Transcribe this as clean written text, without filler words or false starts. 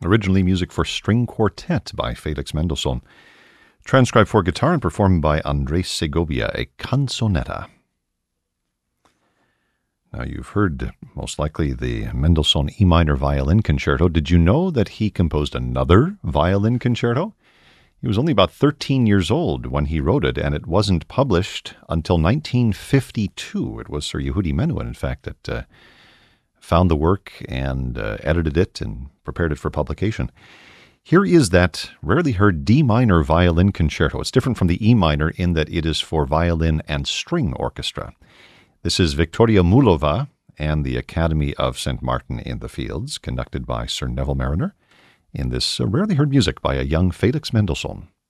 Originally music for string quartet by Felix Mendelssohn. Transcribed for guitar and performed by Andres Segovia, a canzonetta. Now, you've heard, most likely, the Mendelssohn E minor violin concerto. Did you know that he composed another violin concerto? He was only about 13 years old when he wrote it, and it wasn't published until 1952. It was Sir Yehudi Menuhin, in fact, that found the work and edited it and prepared it for publication. Here is that rarely heard D minor violin concerto. It's different from the E minor in that it is for violin and string orchestra. This is Victoria Mulova and the Academy of St. Martin in the Fields, conducted by Sir Neville Mariner, in this rarely heard music by a young Felix Mendelssohn.